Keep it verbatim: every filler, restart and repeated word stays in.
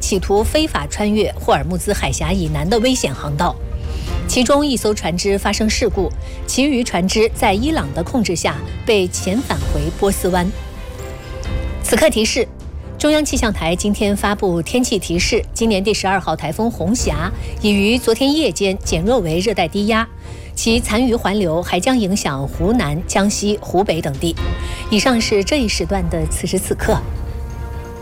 企图非法穿越霍尔木兹海峡以南的危险航道。其中一艘船只发生事故，其余船只在伊朗的控制下被遣返回波斯湾。此刻提示：中央气象台今天发布天气提示，今年第十二号台风红霞已于昨天夜间减弱为热带低压，其残余环流还将影响湖南、江西、湖北等地。以上是这一时段的此时此刻。